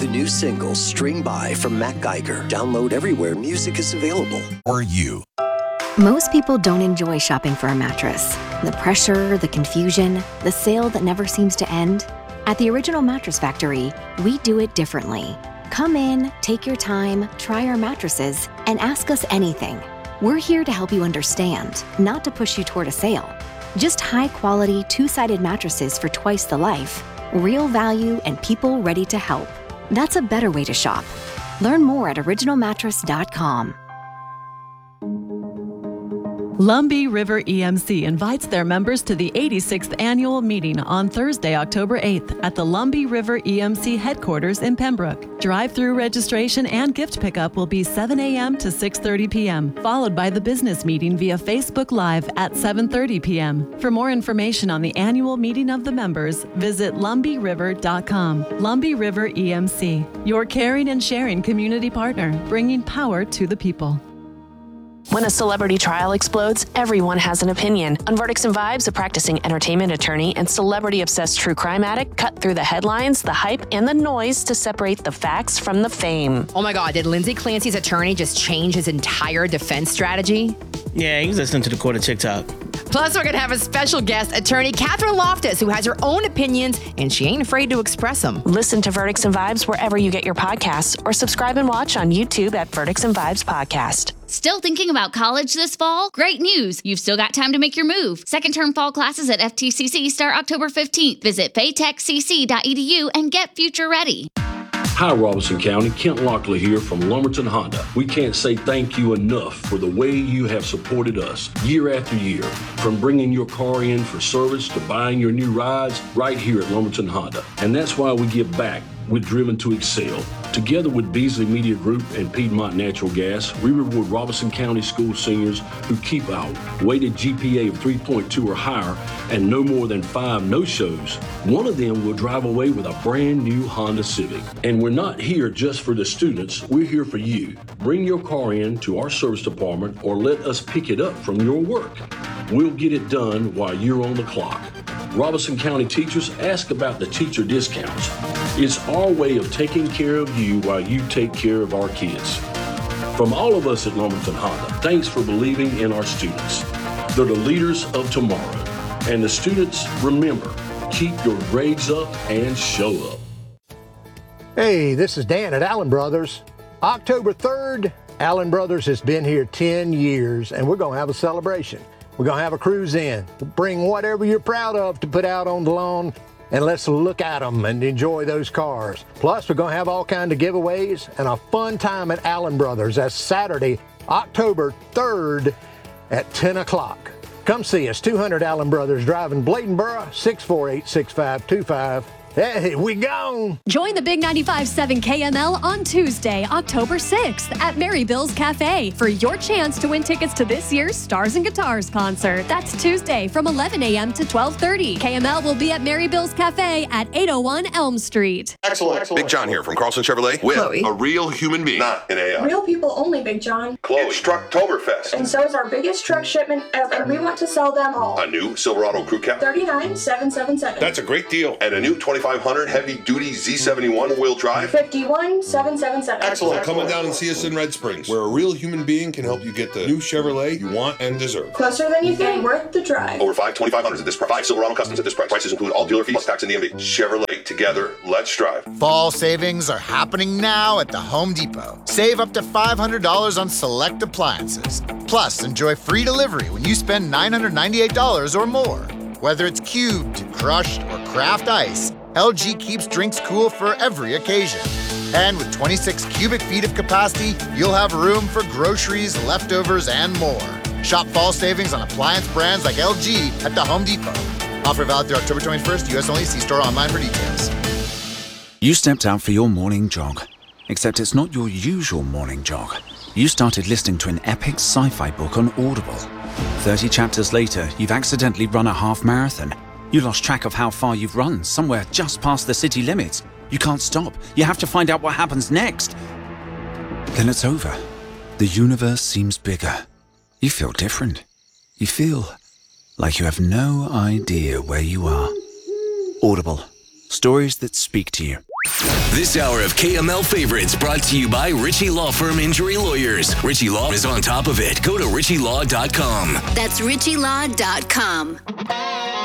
the new single, String By from Matt Geiger. Download everywhere music is available. Or you. Most people don't enjoy shopping for a mattress. The pressure, the confusion, the sale that never seems to end. At the Original Mattress Factory, we do it differently. Come in, take your time, try our mattresses, and ask us anything. We're here to help you understand, not to push you toward a sale. Just high-quality, two-sided mattresses for twice the life, real value, and people ready to help. That's a better way to shop. Learn more at originalmattress.com. Lumbee River EMC invites their members to the 86th annual meeting on Thursday, October 8th at the Lumbee River EMC headquarters in Pembroke. Drive-through registration and gift pickup will be 7 a.m. to 6:30 p.m., followed by the business meeting via Facebook Live at 7:30 p.m. For more information on the annual meeting of the members, visit lumbeeriver.com. Lumbee River EMC, your caring and sharing community partner, bringing power to the people. When a celebrity trial explodes, everyone has an opinion. On Verdicts and Vibes, a practicing entertainment attorney and celebrity-obsessed true crime addict cut through the headlines, the hype, and the noise to separate the facts from the fame. Oh my God, did Lindsay Clancy's attorney just change his entire defense strategy? Yeah, he's listening to the court of TikTok. Plus, we're going to have a special guest, attorney Catherine Loftus, who has her own opinions, and she ain't afraid to express them. Listen to Verdicts and Vibes wherever you get your podcasts, or subscribe and watch on YouTube at Verdicts and Vibes Podcast. Still thinking about college this fall? Great news! You've still got time to make your move. Second-term fall classes at FTCC start October 15th. Visit paytechcc.edu and get future ready. Hi, Robeson County. Kent Lockley here from Lumberton Honda. We can't say thank you enough for the way you have supported us year after year. From bringing your car in for service to buying your new rides right here at Lumberton Honda. And that's why we give back with Driven to Excel. Together with Beasley Media Group and Piedmont Natural Gas, we reward Robeson County school seniors who keep our weighted GPA of 3.2 or higher and no more than 5 no-shows. One of them will drive away with a brand new Honda Civic. And we're not here just for the students, we're here for you. Bring your car in to our service department or let us pick it up from your work. We'll get it done while you're on the clock. Robeson County teachers, ask about the teacher discounts. It's our way of taking care of you while you take care of our kids. From all of us at Lumberton Honda, thanks for believing in our students. They're the leaders of tomorrow. And the students, remember, keep your grades up and show up. Hey, this is Dan at Allen Brothers. October 3rd, Allen Brothers has been here 10 years, and we're going to have a celebration. We're going to have a cruise in. Bring whatever you're proud of to put out on the lawn, and let's look at them and enjoy those cars. Plus, we're going to have all kinds of giveaways and a fun time at Allen Brothers. That's Saturday, October 3rd at 10 o'clock. Come see us, 200 Allen Brothers, driving Bladenboro, 648-6525. Hey, we gone! Join the Big 95.7 KML on Tuesday, October 6th at Mary Bill's Cafe for your chance to win tickets to this year's Stars and Guitars concert. That's Tuesday from 11 a.m. to 12:30. KML will be at Mary Bill's Cafe at 801 Elm Street. Excellent. Big John here from Carlson Chevrolet with Chloe. A real human being, not an AI. Real people only, Big John. Chloe. It's Trucktoberfest. And so is our biggest truck shipment ever. We want to sell them all. A new Silverado Crew Cab. $39,777. That's a great deal. And a new 2500 heavy-duty Z71 wheel drive. $51,777. Excellent. Coming down and see us in Red Springs, where a real human being can help you get the new Chevrolet you want and deserve. Closer than you think. Worth the drive. Over 5 2500s at this price. 5 Silverado Customs at this price. Prices include all dealer fees, plus tax and DMV. Chevrolet. Together, let's drive. Fall savings are happening now at the Home Depot. Save up to $500 on select appliances. Plus, enjoy free delivery when you spend $998 or more. Whether it's cubed, crushed, or craft ice, LG keeps drinks cool for every occasion. And with 26 cubic feet of capacity, you'll have room for groceries, leftovers, and more. Shop fall savings on appliance brands like LG at the Home Depot. Offer valid through October 21st, U.S. only. See store online for details. You stepped out for your morning jog, except it's not your usual morning jog. You started listening to an epic sci-fi book on Audible. 30 chapters later, you've accidentally run a half marathon. You lost track of how far you've run, somewhere just past the city limits. You can't stop. You have to find out what happens next. Then it's over. The universe seems bigger. You feel different. You feel like you have no idea where you are. Audible. Stories that speak to you. This hour of KML Favorites brought to you by Ritchie Law Firm Injury Lawyers. Ritchie Law is on top of it. Go to ritchielaw.com. That's ritchielaw.com.